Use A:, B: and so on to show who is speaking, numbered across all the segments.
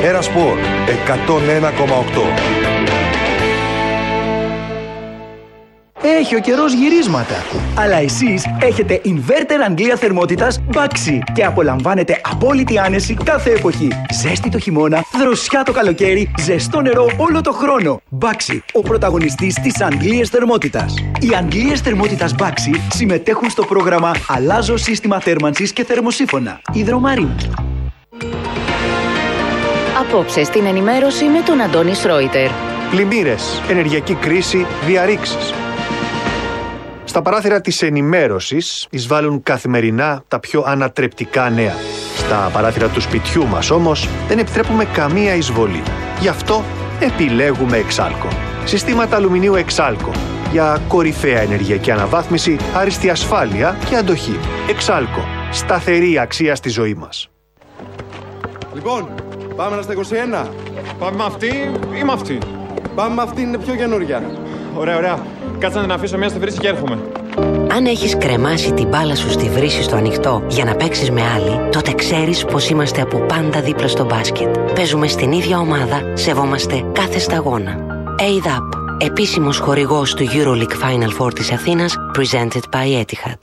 A: Ερασπορ 101,8.
B: Έχει ο καιρός γυρίσματα. Αλλά εσείς έχετε inverter Αγγλία θερμότητας Baxi και απολαμβάνετε απόλυτη άνεση κάθε εποχή. Ζέστη το χειμώνα, δροσιά το καλοκαίρι, ζεστό νερό όλο το χρόνο. Baxi, ο πρωταγωνιστής της Αγγλίας θερμότητας. Οι Αγγλίες θερμότητας Baxi συμμετέχουν στο πρόγραμμα Αλλάζω σύστημα θέρμανσης και θερμοσύφωνα. Υδρομαρίνη.
C: Απόψε στην ενημέρωση με τον Αντώνη Σρόιτερ.
D: Πλημμύρες, ενεργειακή κρίση, διαρρήξεις. Στα παράθυρα της ενημέρωσης εισβάλλουν καθημερινά τα πιο ανατρεπτικά νέα. Στα παράθυρα του σπιτιού μας όμως δεν επιτρέπουμε καμία εισβολή. Γι' αυτό επιλέγουμε Εξάλκο. Συστήματα αλουμινίου Εξάλκο για κορυφαία ενεργειακή αναβάθμιση, άριστη ασφάλεια και αντοχή. Εξάλκο. Σταθερή αξία στη ζωή μας.
E: Λοιπόν, πάμε στα 21.
F: Πάμε με αυτή ή με αυτή?
E: Πάμε με αυτή, είναι πιο καινούρια.
F: Ωραία, ωραία. Κάτσε να την αφήσω μια στη βρύση και έρχομαι.
G: Αν έχεις κρεμάσει την μπάλα σου στη βρύση στο ανοιχτό για να παίξεις με άλλη, τότε ξέρεις πως είμαστε από πάντα δίπλα στο μπάσκετ. Παίζουμε στην ίδια ομάδα, σεβόμαστε κάθε σταγόνα. ADAP, επίσημος χορηγός του EuroLeague Final Four της Αθήνας, presented by Etihad.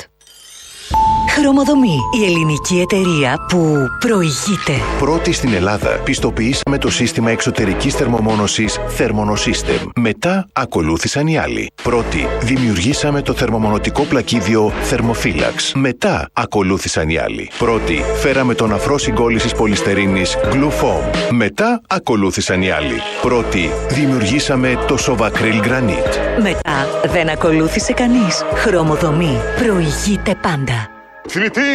H: Χρωμοδομή, η ελληνική εταιρεία που προηγείται.
I: Πρώτη στην Ελλάδα πιστοποιήσαμε το σύστημα εξωτερικής θερμομόνωσης Thermonosystem. Μετά ακολούθησαν οι άλλοι. Πρώτη δημιουργήσαμε το θερμομονωτικό πλακίδιο Thermophilax. Μετά ακολούθησαν οι άλλοι. Πρώτη φέραμε τον αφρό συγκόλλησης πολυστερίνης Glufoam. Μετά ακολούθησαν οι άλλοι. Πρώτη δημιουργήσαμε το Sovacryl Granite.
H: Μετά δεν ακολούθησε κανείς. Χρωμοδομή, προηγείται πάντα.
J: Θνητοί,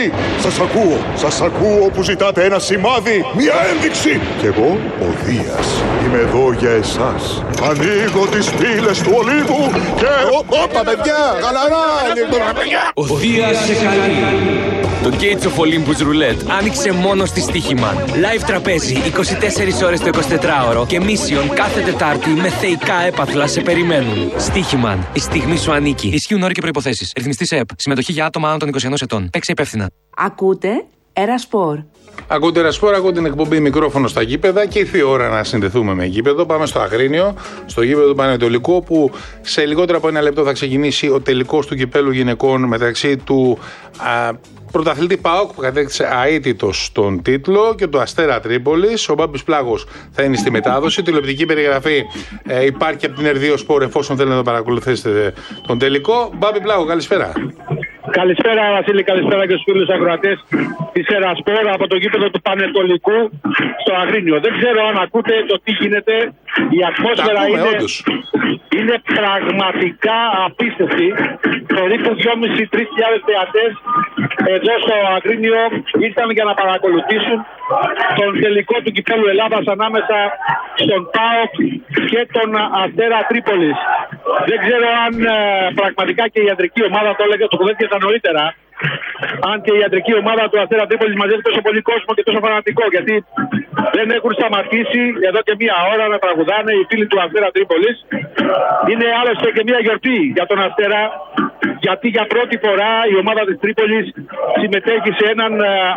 J: σας ακούω που ζητάτε ένα σημάδι, μια ένδειξη. Κι εγώ, ο Δίας, είμαι εδώ για εσάς. Ανοίγω τις πύλες του Ολύβου και... Όπα παιδιά, χαλαρά,
K: ο Δίας σε καλεί. Το Gates of Olympus Roulette άνοιξε μόνο στη Στοίχημαν. Live τραπέζι 24 ώρες το 24ωρο και Mission κάθε Τετάρτη με θεϊκά έπαθλα σε περιμένουν. Στοίχημαν, η στιγμή σου ανήκει. Ισχύουν όροι και προϋποθέσεις. Ρυθμιστής ΕΕΠ. Συμμετοχή για άτομα άνω των 21 ετών. Παίξε υπεύθυνα.
L: Ακούτε Ερασπορ.
M: Ακούτε Ερασπορ, ακούτε την εκπομπή Μικρόφωνο στα γήπεδα και ήρθε η ώρα να συνδεθούμε με γήπεδο. Πάμε στο Αγρίνιο, στο γήπεδο του Πανετολικού, όπου σε λιγότερο από ένα λεπτό θα ξεκινήσει ο τελικός του κυπέλου γυναικών μεταξύ του πρωταθλητή ΠΑΟΚ που κατέκτησε αίτητος τον τίτλο και του Αστέρα Τρίπολης. Ο Μπάμπης Πλάγος θα είναι στη μετάδοση. Τηλεοπτική περιγραφή υπάρχει από την Ερδείο Σπορ εφόσον θέλετε να παρακολουθήσετε τον τελικό. Μπάμπη Πλάγο, καλησπέρα.
N: Καλησπέρα Βασίλη, καλησπέρα και στους φίλους ακροατές της Ερασπορ από το γήπεδο του Πανετολικού στο Αγρίνιο. Δεν ξέρω αν ακούτε το τι γίνεται, η ατμόσφαιρα είναι πραγματικά απίστευτη. Περίπου 2.500-3.000 θεατές εδώ στο Αγρίνιο ήρθαν για να παρακολουθήσουν τον τελικό του κυπέλλου Ελλάδας ανάμεσα στον ΠΑΟΚ και τον Αστέρα Τρίπολης. Δεν ξέρω αν πραγματικά και η ιατρική ομάδα, το έλεγε, το κουβέντιασα νωρίτερα, αν και η ιατρική ομάδα του Αστέρα Τρίπολης μαζεύει τόσο πολύ κόσμο και τόσο φανατικό, γιατί δεν έχουν σταματήσει εδώ και μία ώρα να τραγουδάνε οι φίλοι του Αστέρα Τρίπολης. Είναι άλλωστε και μία γιορτή για τον Αστέρα, γιατί για πρώτη φορά η ομάδα της Τρίπολης συμμετέχει σε έναν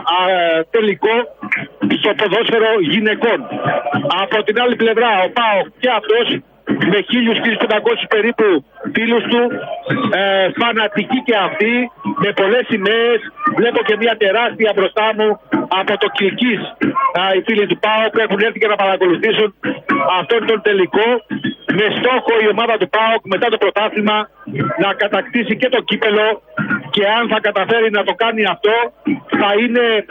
N: τελικό στο ποδόσφαιρο γυναικών. Από την άλλη πλευρά ο ΠΑΟΚ και αυτός με 1.000-1.500 περίπου φίλους του, φανατικοί και αυτοί, με πολλές σημαίες. Βλέπω και μια τεράστια μπροστά μου από το Κιλκής. Οι φίλοι του ΠΑΟΚ έχουν έρθει και να παρακολουθήσουν αυτόν τον τελικό, με στόχο η ομάδα του ΠΑΟΚ μετά το πρωτάθλημα να κατακτήσει και το κύπελο, και αν θα καταφέρει να το κάνει αυτό θα είναι